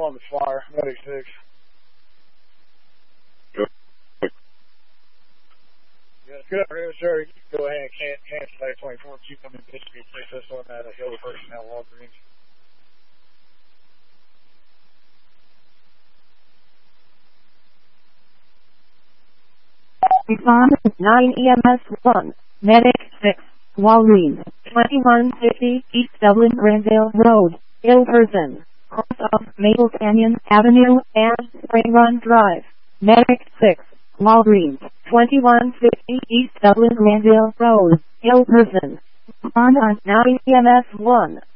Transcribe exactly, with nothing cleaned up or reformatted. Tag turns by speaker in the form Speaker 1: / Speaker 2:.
Speaker 1: on the flyer, Medic six.
Speaker 2: Good.
Speaker 1: Yes, good afternoon, sir. You can go ahead and can, cancel that twenty-four Q coming to be place us on that hill personnel Walgreens.
Speaker 3: Respond nine E M S one, Medic six, Walgreens, twenty-one fifty East Dublin Granville Road, Ilverson, cross of Maple Canyon Avenue and Spring Run Drive. Medic six, Walgreens, twenty-one fifty East Dublin Granville Road, Ilverson. Respond on nine E M S one.